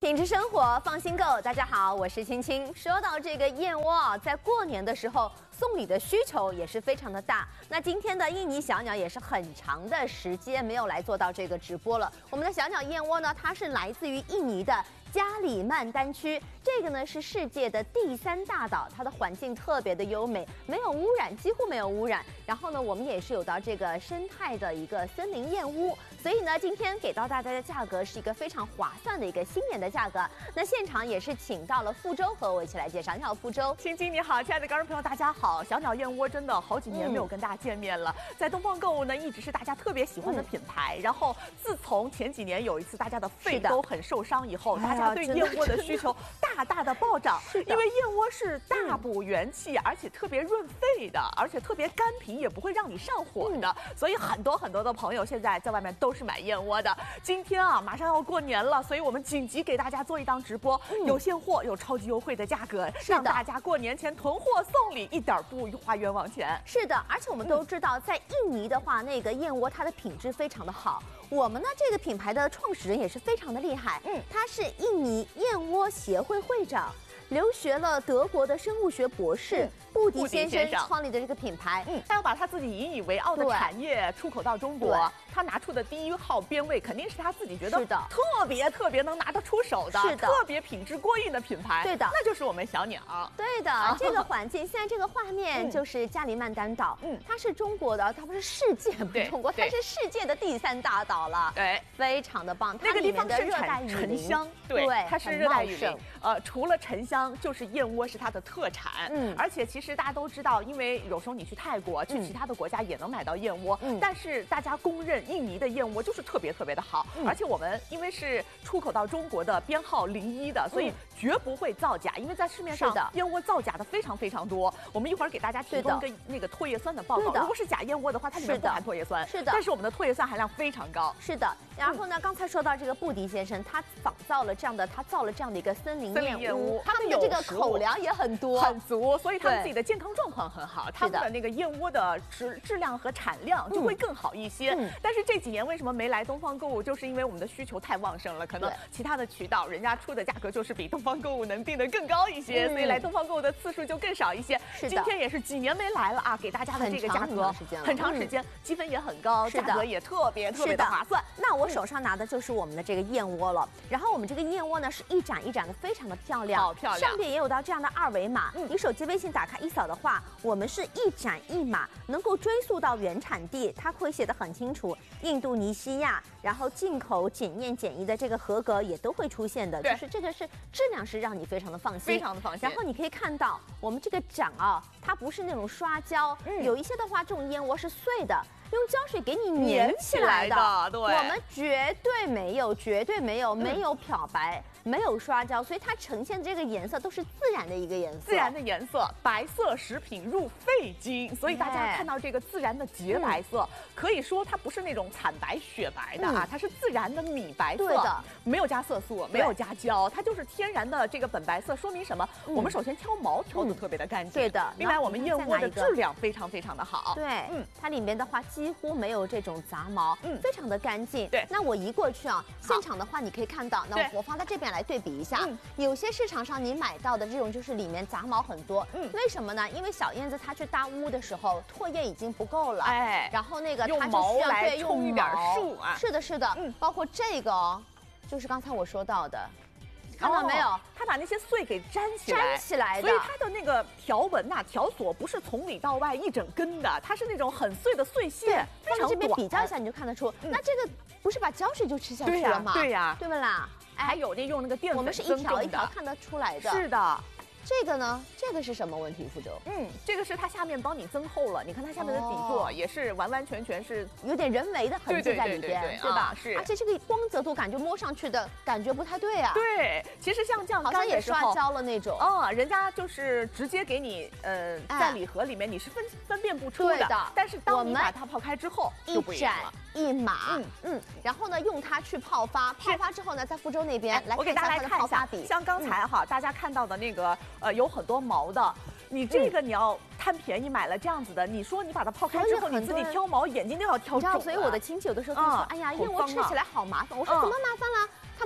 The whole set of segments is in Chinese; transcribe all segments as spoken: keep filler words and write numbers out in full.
品质生活，放心购。大家好，我是青青。说到这个燕窝啊，在过年的时候送礼的需求也是非常的大。那今天的印尼小鸟也是很长的时间没有来做到这个直播了。我们的小鸟燕窝呢，它是来自于印尼的加里曼丹区，这个呢是世界的第三大岛，它的环境特别的优美，没有污染，几乎没有污染。然后呢，我们也是有到这个生态的一个森林燕屋，所以呢，今天给到大家的价格是一个非常划算的一个新年的价格。那现场也是请到了傅周和我一起来介绍。你好，傅周。 青青你好，亲爱的观众朋友大家好。小鸟燕窝真的好几年没有跟大家见面了，嗯、在东方购物呢一直是大家特别喜欢的品牌。嗯、然后自从前几年有一次大家的肺都很受伤以后，大家对燕窝的需求大大的暴涨，因为燕窝是大补元气，嗯、而且特别润肺的，而且特别干皮，也不会让你上火的。嗯、所以很多很多的朋友现在在外面都是买燕窝的。今天啊，马上要过年了，所以我们紧急给大家做一档直播，嗯、有现货，有超级优惠的价格，让大家过年前囤货送礼，一点不花冤枉钱。 是的，而且我们都知道，在印尼的话，那个燕窝它的品质非常的好。我们呢，这个品牌的创始人也是非常的厉害，嗯，他是印尼燕窝协会会长，留学了德国的生物学博士。嗯布迪先生创立的这个品牌， 嗯，他要把他自己引以为傲的产业出口到中国。他拿出的第一号编位，肯定是他自己觉得特别特别能拿得出手的， 是的， 特别品质过硬的品牌。 对的， 那就是我们小鸟。 对的，啊、这个环境，现在这个画面就是加里曼丹岛，嗯，它是中国的，它不是世界，不是中国，它是世界的第三大岛了。对，非常的棒。 那个地方盛产沉香，对，它是热带雨林。呃，除了沉香，就是燕窝是它的特产。嗯，而且其实。其实大家都知道，因为有时候你去泰国、去其他的国家也能买到燕窝，嗯、但是大家公认印尼的燕窝就是特别特别的好，嗯、而且我们因为是出口到中国的编号零一的，所以绝不会造假。因为在市面上燕窝造假的非常非常多，我们一会儿给大家提供一个那个唾液酸的报告。如果是假燕窝的话，它里面不含唾液酸， 是的， 但是我们的唾液酸含量非常高。 是的。然后呢，刚才说到这个布迪先生，他仿造了这样的，他造了这样的一个森林燕屋，他们的这个口粮也很多， 很足，所以他们自己的健康状况很好，他们的那个燕窝的质质量和产量就会更好一些。嗯、但是这几年为什么没来东方购物，就是因为我们的需求太旺盛了，可能其他的渠道人家出的价格就是比东方购物能定得更高一些，嗯、所以来东方购物的次数就更少一些。 是的， 今天也是几年没来了啊，给大家的这个价格很长时间，积分也很高，价格也特别特别的划算。 那我手上拿的就是我们的这个燕窝了，然后我们这个燕窝呢是一盏一盏的，非常的漂亮， 好漂亮， 上面也有到这样的二维码，嗯、你手机微信打开一扫的话，我们是一盏一码，能够追溯到原产地，它会写得很清楚，印度尼西亚，然后进口检验检疫的这个合格也都会出现的，就是这个是质量是让你非常的放心， 非常的放心。 然后你可以看到我们这个盏啊，它不是那种刷胶，嗯、有一些的话这种燕窝是碎的。用胶水给你粘起来的， 来的对， 我们绝对没有，绝对没有，嗯、没有漂白，没有刷胶，所以它呈现的这个颜色都是自然的一个颜色， 自然的颜色，白色食品入肺经，所以大家看到这个自然的洁白色，嗯、可以说它不是那种惨白雪白的啊，嗯、它是自然的米白色， 对的， 没有加色素，没有加胶，它就是天然的这个本白色，说明什么？嗯、我们首先挑毛挑的特别的干净， 对的， 另外我们燕窝的质量非常非常的好， 对，嗯，它里面的话几乎没有这种杂毛，嗯，非常的干净。 对， 那我移过去啊，现场的话你可以看到，那我放在这边来对比一下，嗯、有些市场上你买到的这种就是里面杂毛很多，嗯，为什么呢？因为小燕子它去搭屋的时候，唾液已经不够了，哎，然后那个它就需要对用一点数啊， 是的，是的，嗯，包括这个哦，就是刚才我说到的。看到没有？ 哦、他把那些碎给粘起来， 粘起来的， 所以它的那个条纹呐、啊、条索不是从里到外一整根的，它是那种很碎的碎屑，非常短。 这边比较一下，你就看得出，嗯、那这个不是把胶水就吃下去了吗？ 对呀， 对不啦？ 哎，还有那用那个淀粉， 我们是一条一条看得出来的。 是的。 这个呢？这个是什么问题，傅周？ 嗯，这个是它下面帮你增厚了。你看它下面的底座也是完完全全是有点人为的痕迹在里边， 对, 对, 对, 对, 对, 对吧？ 啊、是， 而且这个光泽度感觉摸上去的感觉不太对啊。 对，其实像这样好像也刷胶了那种。 哦，人家就是直接给你呃在礼盒里面你是分分辨不出的。 对的。 但是当你把它泡开之后，就不一样了。 一码，嗯嗯，然后呢，用它去泡发，泡发之后呢，在福州那边来， 我给大家来看一下，像刚才哈，大家看到的那个呃，有很多毛的，你这个你要贪便宜买了这样子的，你说你把它泡开之后，你自己挑毛，眼睛都要挑肿了。 所以我的亲戚有的时候就说，哎呀，燕窝吃起来好麻烦。我说怎么麻烦了？他们说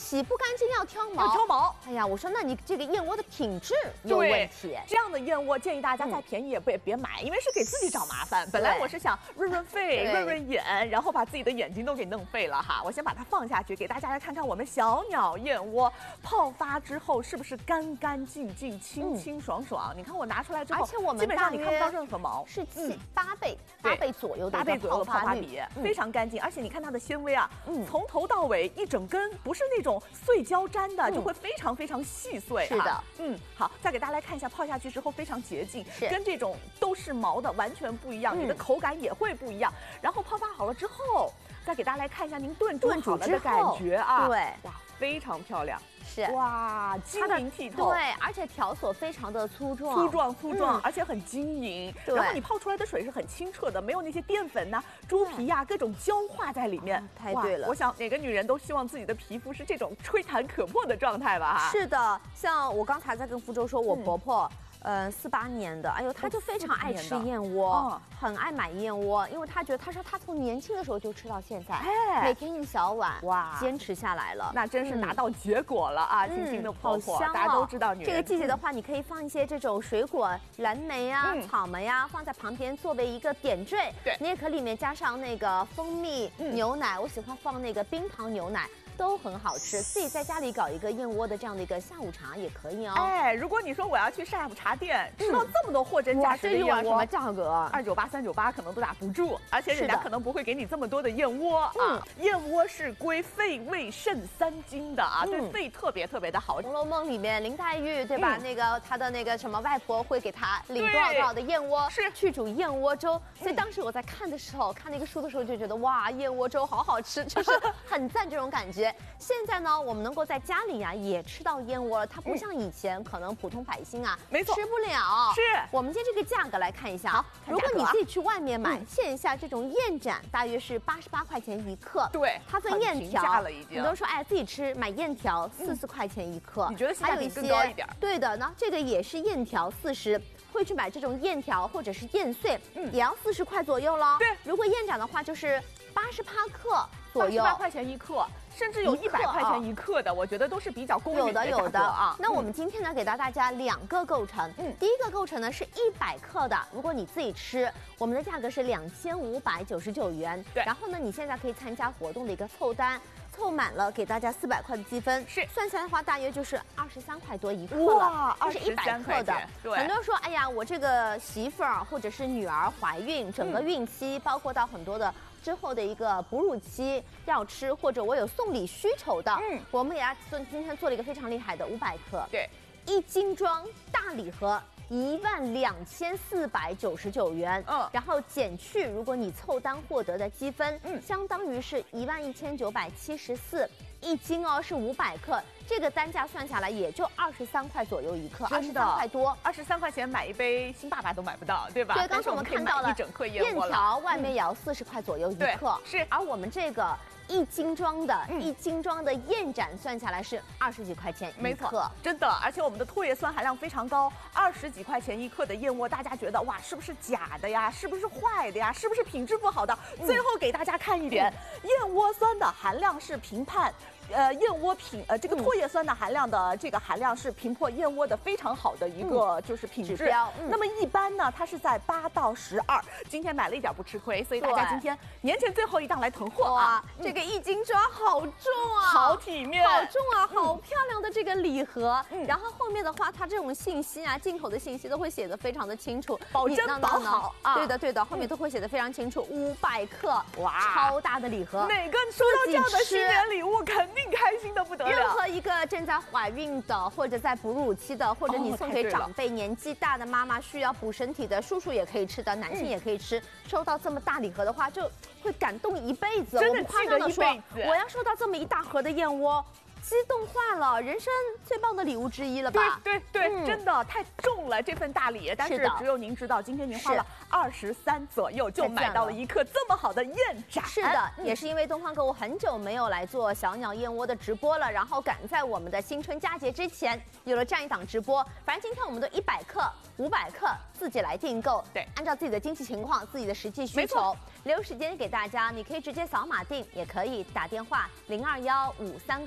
洗不干净要挑毛， 要挑毛。 哎呀，我说那你这个燕窝的品质有问题。 这样的燕窝建议大家再便宜也别别买，因为是给自己找麻烦。本来我是想润润肺、润润眼，然后把自己的眼睛都给弄废了哈。我先把它放下去，给大家来看看我们小鸟燕窝泡发之后是不是干干净净、清清爽爽。你看我拿出来之后， 而且我们基本上你看不到任何毛， 是七八倍、八倍左右的八倍左右的泡发率， 比，非常干净。而且你看它的纤维啊， 嗯， 从头到尾一整根，不是那种碎胶粘的，就会非常非常细碎。 是的， 嗯，好，再给大家来看一下，泡下去之后非常洁净， 是跟这种都是毛的完全不一样，你的口感也会不一样。然后泡发好了之后，再给大家来看一下您炖煮好了的感觉啊， 对， 哇，非常漂亮。 是哇，晶莹剔透， 对，而且条索非常的粗壮， 粗壮粗壮，嗯、而且很晶莹。 对， 然后你泡出来的水是很清澈的，没有那些淀粉呐、啊、猪皮呀、啊、各种焦化在里面。 太对了， 我想哪个女人都希望自己的皮肤是这种吹弹可破的状态吧？哈， 是的，像我刚才在跟福州说，我婆婆。嗯呃，四八年的，哎呦，她就非常爱吃燕窝，哦、很爱买燕窝，因为她觉得，她说她从年轻的时候就吃到现在，哎、每天一小碗，哇，坚持下来了， 那真是拿到结果了啊！青青、嗯、的婆婆， 香、哦、 大家都知道女人。 这个季节的话，你可以放一些这种水果，蓝莓啊、嗯、草莓啊，放在旁边作为一个点缀。 对， 你也可以里面加上那个蜂蜜、嗯、牛奶，我喜欢放那个冰糖牛奶。都很好吃，自己在家里搞一个燕窝的这样的一个下午茶也可以哦。 哎，如果你说我要去下午茶店吃到这么多货真价实的燕窝， 什么价格？ 二九八、三九八可能都打不住，而且人家可能不会给你这么多的燕窝啊。嗯、燕窝是归肺、胃、肾三经的啊，嗯、对肺特别特别的好。《 红楼梦》里面林黛玉对吧？嗯、那个她的那个什么外婆会给她领多少多少的燕窝， 是去煮燕窝粥。所以当时我在看的时候，看那个书的时候就觉得哇，燕窝粥好好吃，就是很赞这种感觉。现在呢，我们能够在家里呀、啊、也吃到燕窝了，它不像以前、嗯、可能普通百姓啊， 没错， 吃不了。 是， 我们今天这个价格来看一下。 好， 如果你自己去外面买，嗯、线下这种燕盏大约是八十八块钱一克。 对， 它分燕条了已经。 很多人说，哎，自己吃买燕条四十块钱一克， 你觉得性价比更高一点？ 对的，呢，这个也是燕条四十。会去买这种燕条或者是燕碎，嗯，也要四十块左右了。 对， 如果燕盏的话，就是八十八克左右， 八十八块钱一克。甚至有一百块钱一克的，我觉得都是比较公允的有的啊。 那我们今天呢，给到大家两个构成。嗯，第一个构成呢是一百克的，如果你自己吃，我们的价格是两千五百九十九元。 对， 然后呢，你现在可以参加活动的一个凑单。凑满了，给大家四百块的积分， 是算下来的话，大约就是二十三块多一克了， 哇， 这是一百克的。 对， 很多人说，哎呀，我这个媳妇儿或者是女儿怀孕，整个孕期，嗯、包括到很多的之后的一个哺乳期要吃，或者我有送礼需求的，嗯，我们给大家做今天做了一个非常厉害的五百克， 对， 一斤装大礼盒。一万两千四百九十九元，嗯，然后减去如果你凑单获得的积分，嗯，相当于是一万一千九百七十四一斤哦，是五百克，这个单价算下来也就二十三块左右一克，二十三块多， 二十三块钱买一杯新爸爸都买不到，对吧？ 对，刚才我们看到了一整克燕窝条外面也要四十块左右一克， 是， 而我们这个。一斤装的，嗯、一斤装的燕盏算下来是二十几块钱一克， 没错，真的，而且我们的唾液酸含量非常高，二十几块钱一克的燕窝，大家觉得哇，是不是假的呀？是不是坏的呀？是不是品质不好的？嗯、最后给大家看一点，嗯、燕窝酸的含量是评判。呃，燕窝品呃这个唾液酸的含量的这个含量是评破燕窝的非常好的一个就是品质。 嗯、 那么一般呢，它是在八到十二。今天买了一点不吃亏，所以大家今天年前最后一档来囤货啊！ 这个一斤装好重啊， 好体面， 好重啊，好漂亮的这个礼盒。嗯、然后后面的话，它这种信息啊，进口的信息都会写得非常的清楚， 保真保好啊。 对的对的，后面都会写得非常清楚。五百克，哇，超大的礼盒， 哪个收到这样的新年礼物肯定开心的不得了。 任何一个正在怀孕的，或者在哺乳期的，或者你送给长辈、年纪大的妈妈需要补身体的，叔叔也可以吃的，男性也可以吃。嗯、收到这么大礼盒的话，就会感动一辈子。 真的记得一辈子。 我要收到这么一大盒的燕窝。激动坏了，人生最棒的礼物之一了吧？ 对对对，嗯、真的太重了这份大礼，但是只有您知道，今天您花了二十三左右就买到了一克这么好的燕盏。 是的，嗯、也是因为东方购物很久没有来做小鸟燕窝的直播了，然后赶在我们的新春佳节之前有了这样一档直播。反正今天我们都一百克、五百克自己来订购， 对， 按照自己的经济情况、自己的实际需求，留时间给大家，你可以直接扫码订，也可以打电话零二幺五三个幺九。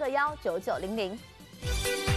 九九零零。